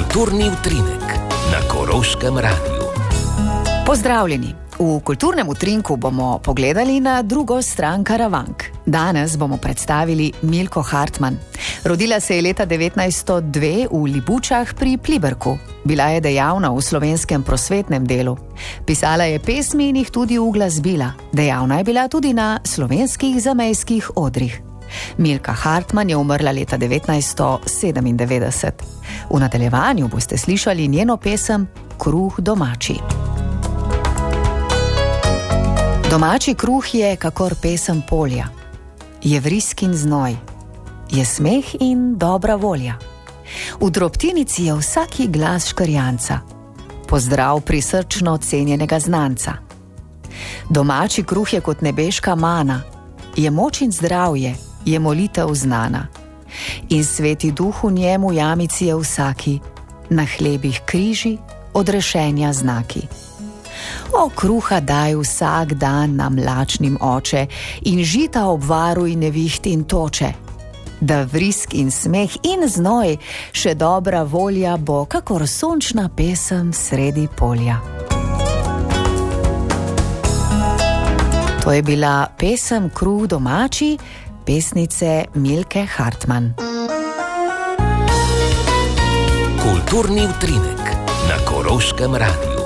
Kulturni utrinek na Koroškem radiju. Pozdravljeni! V kulturnem utrinku bomo pogledali na drugo stran Karavank. Danes bomo predstavili Milko Hartmann. Rodila se je leta 1902 v Libučah pri Pliberku. Bila je dejavna v slovenskem prosvetnem delu. Pisala je pesmi in jih tudi uglasbila. Dejavna je bila tudi na slovenskih zamejskih odrih. Milka Hartmann je umrla leta 1997. V nadaljevanju boste slišali njeno pesem Kruh domači. Domači kruh je kakor pesem polja. Je vrisk in znoj. Je smeh in dobra volja. V drobtinici je vsaki glas škrjanca. Pozdrav prisrčno cenjenega znanca. Domači kruh je kot nebeška mana. Je moč in zdravje, je molitev znana. In sveti duh v njemu jamici je vsaki, na hlebih križi, odrešenja znaki. O kruha daj vsak dan nam lačnim oče in žita obvaruj neviht in toče. Da vrisk in smeh in znoj, še dobra volja bo, kakor sončna pesem sredi polja. To je bila pesem Kruh domači, pesnice Milke Hartmann. Kulturni utrinek na Koroškem radiju.